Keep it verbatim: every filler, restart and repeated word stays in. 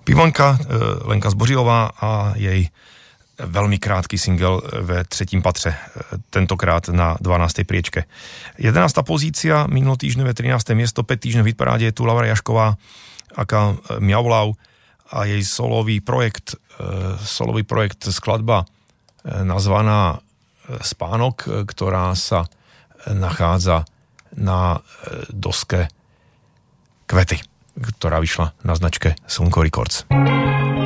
Pivonka, Lenka Zbořilová a jej velmi krátký single ve třetím patře, tentokrát na dvanástej priečke. jedenásta pozícia, minulotýždňové trináste miesto, päť týždňov v hitparáde je tu Laura Jašková, aká Mjaulau a jej solový projekt, solový projekt skladba nazvaná Spánok, ktorá sa nachádza na doske Kvety, ktorá vyšla na značke Slnko Records.